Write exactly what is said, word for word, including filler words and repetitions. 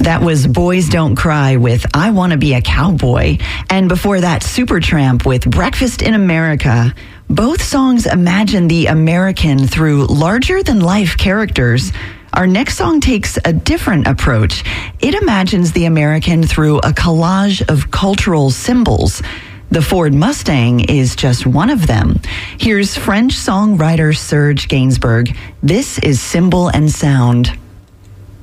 That was Boys Don't Cry with I Want to Be a Cowboy. And before that, Supertramp with Breakfast in America. Both songs imagine the American through larger-than-life characters. Our next song takes a different approach. It imagines the American through a collage of cultural symbols. The Ford Mustang is just one of them. Here's French songwriter Serge Gainsbourg. This is Symbol and Sound.